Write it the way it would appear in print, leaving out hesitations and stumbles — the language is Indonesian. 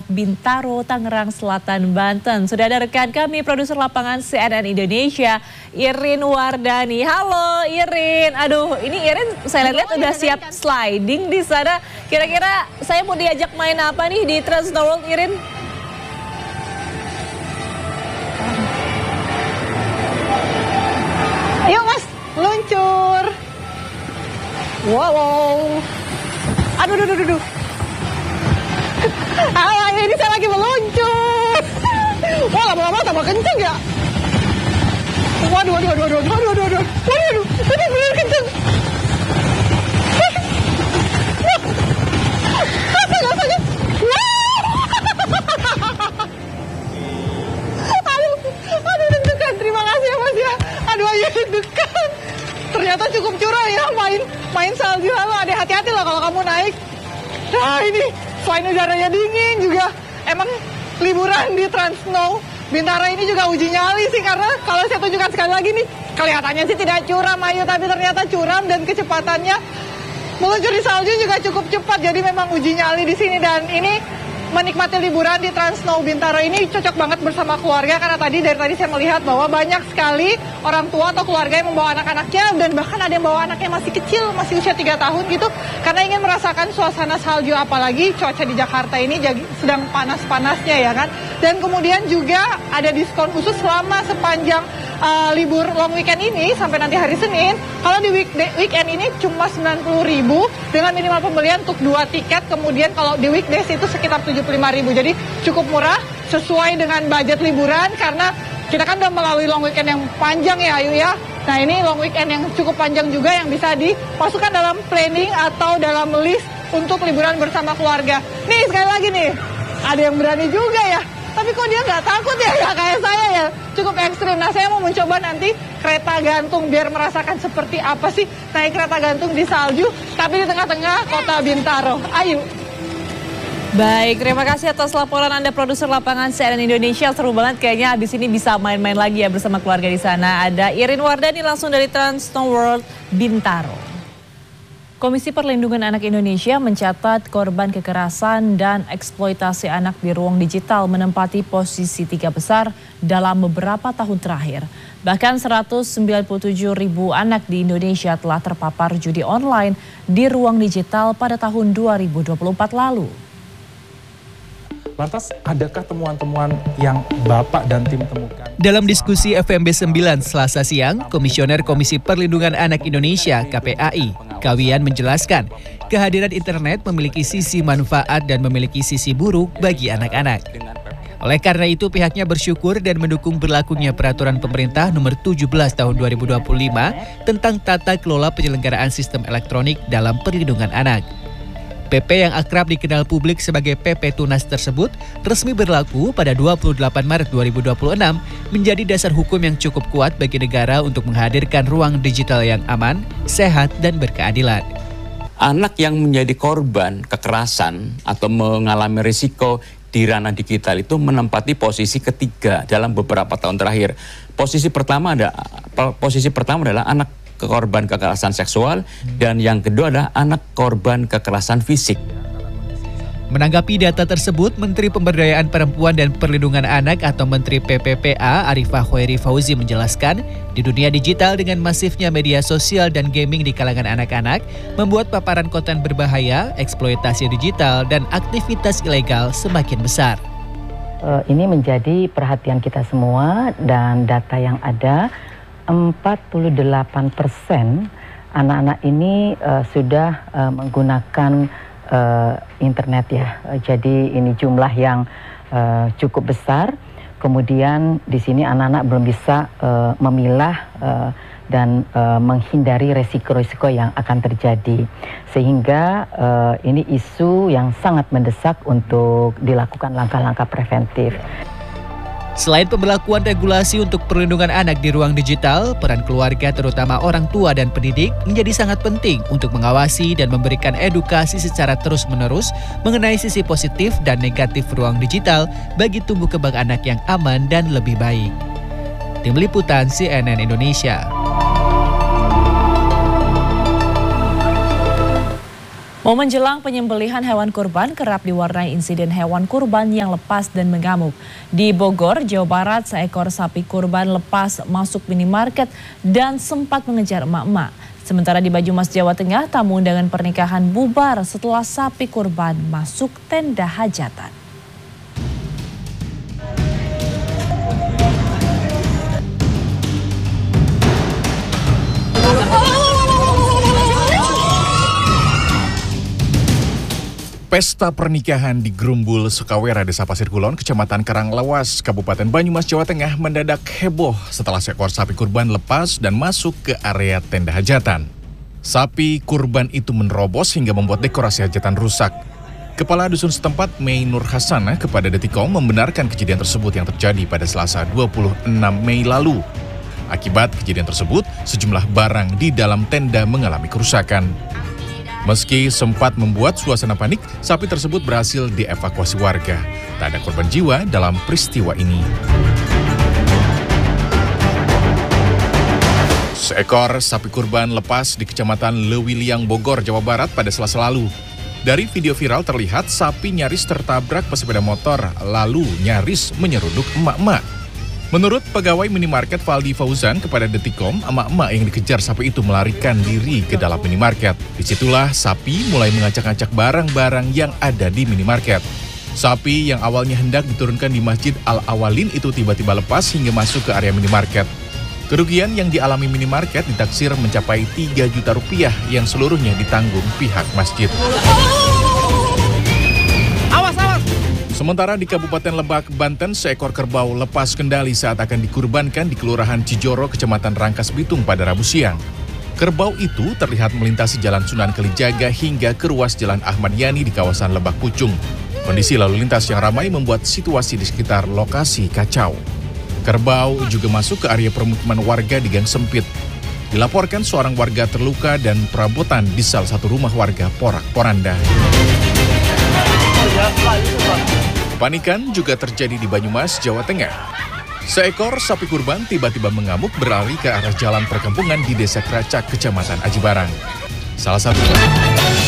Bintaro, Tangerang Selatan, Banten. Sudah ada rekan kami, produser lapangan CNN Indonesia, Irin Wardani. Halo Irin, aduh ini Irin saya lihat udah siap sliding di sana. Kira-kira saya mau diajak main apa nih di Trans Snow World, Irin? Ayo Mas, luncur. Wow. Aduh. Ini saya lagi meluncur. Wah, lama-lama tambah kenceng ya. Waduh. Ini bener kenceng. Rasanya. Aduh, deg-degan. Terima kasih ya Mas ya. Aduh, deg-degan. Ternyata cukup curang ya main salju. Halo, hati-hati lah kalau kamu naik. Nah ini selain udaranya dingin juga emang liburan di Trans Snow Bintaro ini juga uji nyali sih, karena kalau saya tunjukkan sekali lagi nih, kelihatannya sih tidak curam Ayu, tapi ternyata curam dan kecepatannya meluncur di salju juga cukup cepat. Jadi memang uji nyali di sini, dan ini menikmati liburan di Trans Snow Bintaro ini cocok banget bersama keluarga, karena dari tadi saya melihat bahwa banyak sekali orang tua atau keluarga yang membawa anak-anaknya, dan bahkan ada yang bawa anaknya masih kecil, masih usia 3 tahun gitu, karena ingin merasakan suasana salju, apalagi cuaca di Jakarta ini sedang panas-panasnya ya kan. Dan kemudian juga ada diskon khusus selama sepanjang libur long weekend ini sampai nanti hari Senin. Kalau di weekend ini cuma 90.000 dengan minimal pembelian untuk 2 tiket. Kemudian kalau di weekdays itu sekitar 75.000. Jadi cukup murah, sesuai dengan budget liburan, karena kita kan udah melalui long weekend yang panjang ya Ayu ya. Nah ini long weekend yang cukup panjang juga yang bisa dimasukkan dalam planning atau dalam list untuk liburan bersama keluarga. Nih sekali lagi nih, ada yang berani juga ya. Tapi kok dia nggak takut ya, nggak kayak saya ya, cukup ekstrim. Nah saya mau mencoba nanti kereta gantung biar merasakan seperti apa sih naik kereta gantung di salju, tapi di tengah-tengah kota Bintaro. Ayo. Baik, terima kasih atas laporan Anda, produser lapangan CNN Indonesia. Seru banget kayaknya, habis ini bisa main-main lagi ya bersama keluarga di sana. Ada Irin Wardani langsung dari Trans Snow World Bintaro. Komisi Perlindungan Anak Indonesia mencatat korban kekerasan dan eksploitasi anak di ruang digital menempati posisi 3 besar dalam beberapa tahun terakhir. Bahkan 197.000 anak di Indonesia telah terpapar judi online di ruang digital pada tahun 2024 lalu. Lantas, adakah temuan-temuan yang Bapak dan tim temukan? Dalam diskusi FMB 9 Selasa siang, Komisioner Komisi Perlindungan Anak Indonesia (KPAI) Kawian menjelaskan, kehadiran internet memiliki sisi manfaat dan memiliki sisi buruk bagi anak-anak. Oleh karena itu, pihaknya bersyukur dan mendukung berlakunya Peraturan Pemerintah Nomor 17 Tahun 2025 tentang tata kelola penyelenggaraan sistem elektronik dalam perlindungan anak. PP yang akrab dikenal publik sebagai PP Tunas tersebut resmi berlaku pada 28 Maret 2026 menjadi dasar hukum yang cukup kuat bagi negara untuk menghadirkan ruang digital yang aman, sehat, dan berkeadilan. Anak yang menjadi korban kekerasan atau mengalami risiko di ranah digital itu menempati posisi ketiga dalam beberapa tahun terakhir. Posisi pertama adalah anak korban kekerasan seksual, dan yang kedua adalah anak korban kekerasan fisik. Menanggapi data tersebut, Menteri Pemberdayaan Perempuan dan Perlindungan Anak atau Menteri PPPA Arifah Khairi Fauzi menjelaskan, di dunia digital dengan masifnya media sosial dan gaming di kalangan anak-anak membuat paparan konten berbahaya, eksploitasi digital, dan aktivitas ilegal semakin besar. Ini menjadi perhatian kita semua, dan data yang ada 48% anak-anak ini sudah menggunakan internet ya. Jadi ini jumlah yang cukup besar. Kemudian di sini anak-anak belum bisa memilah dan menghindari resiko-resiko yang akan terjadi. Sehingga ini isu yang sangat mendesak untuk dilakukan langkah-langkah preventif. Selain pemberlakuan regulasi untuk perlindungan anak di ruang digital, peran keluarga terutama orang tua dan pendidik menjadi sangat penting untuk mengawasi dan memberikan edukasi secara terus-menerus mengenai sisi positif dan negatif ruang digital bagi tumbuh kembang anak yang aman dan lebih baik. Tim Liputan CNN Indonesia. Momen jelang penyembelihan hewan kurban kerap diwarnai insiden hewan kurban yang lepas dan mengamuk. Di Bogor, Jawa Barat, seekor sapi kurban lepas masuk minimarket dan sempat mengejar emak-emak. Sementara di Banyumas, Jawa Tengah, tamu undangan pernikahan bubar setelah sapi kurban masuk tenda hajatan. Pesta pernikahan di Grumbul, Sukawera, Desa Pasir Kulon, Kecamatan Karanglewas, Kabupaten Banyumas, Jawa Tengah mendadak heboh setelah seekor sapi kurban lepas dan masuk ke area tenda hajatan. Sapi kurban itu menerobos hingga membuat dekorasi hajatan rusak. Kepala dusun setempat, Mei Nur Hasanah, kepada Detikkom membenarkan kejadian tersebut yang terjadi pada Selasa 26 Mei lalu. Akibat kejadian tersebut, sejumlah barang di dalam tenda mengalami kerusakan. Meski sempat membuat suasana panik, sapi tersebut berhasil dievakuasi warga. Tak ada korban jiwa dalam peristiwa ini. Seekor sapi kurban lepas di Kecamatan Lewiliang, Bogor, Jawa Barat pada Selasa lalu. Dari video viral terlihat sapi nyaris tertabrak pesepeda motor, lalu nyaris menyeruduk emak-emak. Menurut pegawai minimarket Valdi Fauzan kepada Detikkom, emak-emak yang dikejar sapi itu melarikan diri ke dalam minimarket. Disitulah sapi mulai mengacak-acak barang-barang yang ada di minimarket. Sapi yang awalnya hendak diturunkan di Masjid Al-Awalin itu tiba-tiba lepas hingga masuk ke area minimarket. Kerugian yang dialami minimarket ditaksir mencapai 3 juta rupiah yang seluruhnya ditanggung pihak masjid. Sementara di Kabupaten Lebak, Banten, seekor kerbau lepas kendali saat akan dikurbankan di Kelurahan Cijoro, Kecamatan Rangkas Bitung pada Rabu siang. Kerbau itu terlihat melintasi Jalan Sunan Kalijaga hingga ke ruas Jalan Ahmad Yani di kawasan Lebak Pucung. Kondisi lalu lintas yang ramai membuat situasi di sekitar lokasi kacau. Kerbau juga masuk ke area permukiman warga di gang sempit. Dilaporkan seorang warga terluka dan perabotan di salah satu rumah warga porak-poranda. Panikan juga terjadi di Banyumas, Jawa Tengah. Seekor sapi kurban tiba-tiba mengamuk berlari ke arah jalan perkampungan di Desa Keracak, Kecamatan Aji Barang. Salah satu